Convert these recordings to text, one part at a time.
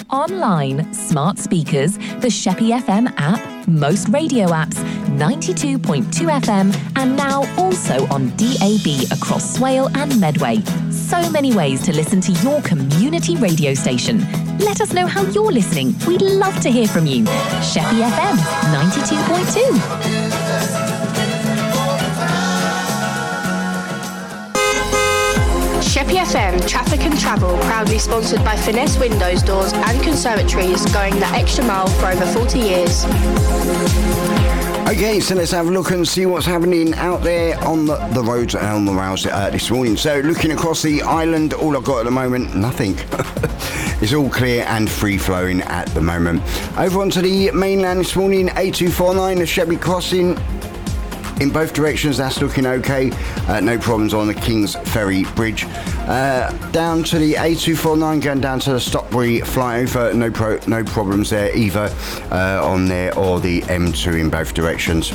online, smart speakers, the Sheppey FM app, most radio apps, 92.2 FM, and now also on DAB across Swale and Medway. So many ways to listen to your community radio station. Let us know how you're listening. We'd love to hear from you. Sheppey FM 92.2. Sheppey FM Traffic and Travel, proudly sponsored by Finesse Windows, Doors and Conservatories, going the extra mile for over 40 years. Okay, so let's have a look and see what's happening out there on the roads and on the rails this morning. So looking across the island, all I've got at the moment, nothing. It's all clear and free-flowing at the moment. Over onto the mainland this morning, A249, the Sheppey Crossing. In both directions, that's looking okay. No problems on the King's Ferry Bridge. Down to the A249, going down to the Stockbury flyover. No problems there either on there, or the M2 in both directions.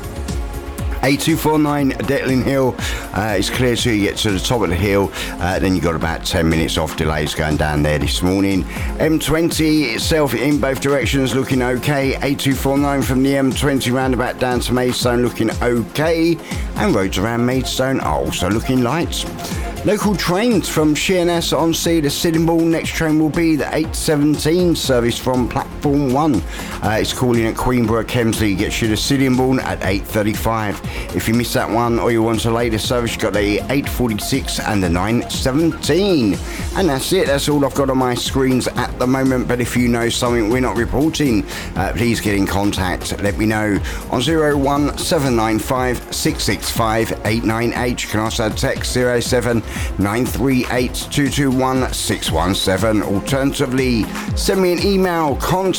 A249 Detling Hill is clear till you get to the top of the hill. Then you've got about 10 minutes off delays going down there this morning. M20 itself in both directions looking okay. A249 from the M20 roundabout down to Maidstone looking okay. And roads around Maidstone are also looking light. Local trains from Sheerness on Sea to Sittingbourne. Next train will be the 8:17 service from platform 1. It's calling at Queenborough Kemsley, gets you to Sittingbourne at 8:35. If you miss that one or you want a later service, you've got the 8:46 and the 9:17. And that's it. That's all I've got on my screens at the moment. But if you know something we're not reporting, please get in contact. Let me know on 01795 665 898. You can also text 07938 221 617. Alternatively, send me an email,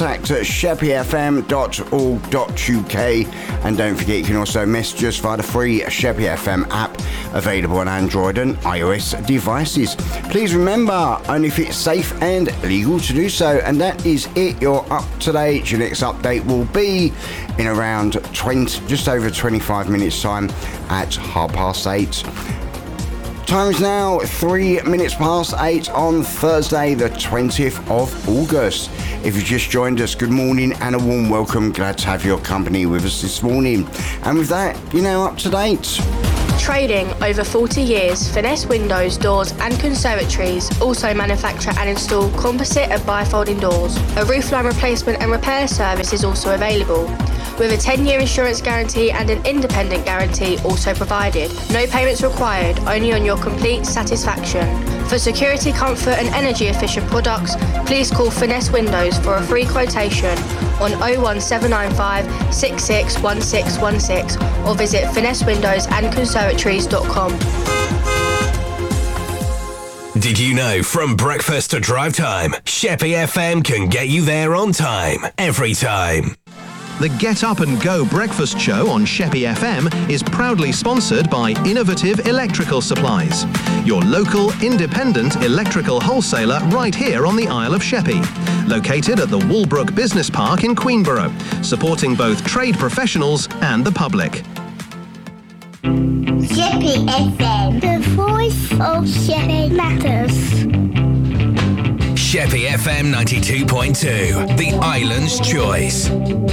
contact@sheppeyfm.org.uk. And don't forget, you can also message us via the free Sheppey FM app, available on Android and iOS devices. Please remember, only if it's safe and legal to do so. And that is it. You're up to date. Your next update will be in around just over 25 minutes time at 8:30. Time is now 3 minutes past 8 on Thursday, the 20th of August. If you've just joined us, good morning and a warm welcome. Glad to have your company with us this morning. And with that, you're now up to date. Trading over 40 years, Finesse Windows, Doors and Conservatories also manufacture and install composite and bifolding doors. A roofline replacement and repair service is also available, with a 10-year insurance guarantee and an independent guarantee also provided. No payments required, only on your complete satisfaction. For security, comfort and energy efficient products, please call Finesse Windows for a free quotation on 01795 661616 or visit finessewindowsandconservatories.com. Did you know from breakfast to drive time, Sheppey FM can get you there on time, every time. The Get Up and Go breakfast show on Sheppey FM is proudly sponsored by Innovative Electrical Supplies, your local independent electrical wholesaler right here on the Isle of Sheppey. Located at the Walbrook Business Park in Queenborough, supporting both trade professionals and the public. Sheppey FM, the voice of Sheppey matters. Sheppey FM 92.2, the island's choice.